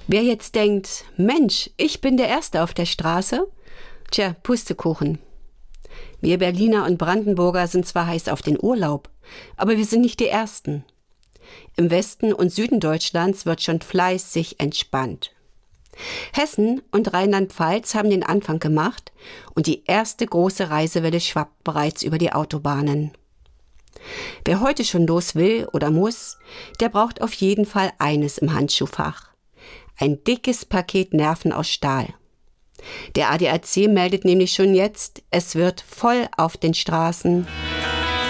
Wer jetzt denkt, Mensch, ich bin der Erste auf der Straße? Tja, Pustekuchen. Wir Berliner und Brandenburger sind zwar heiß auf den Urlaub, aber wir sind nicht die Ersten. Im Westen und Süden Deutschlands wird schon fleißig entspannt. Hessen und Rheinland-Pfalz haben den Anfang gemacht und die erste große Reisewelle schwappt bereits über die Autobahnen. Wer heute schon los will oder muss, der braucht auf jeden Fall eines im Handschuhfach: ein dickes Paket Nerven aus Stahl. Der ADAC meldet nämlich schon jetzt, es wird voll auf den Straßen.